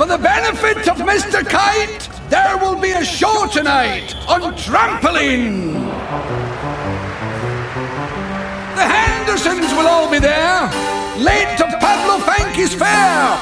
For the benefit of Mr. Kite, there will be a show tonight on trampoline. The Hendersons will all be there, late to Pablo Fanky's fair.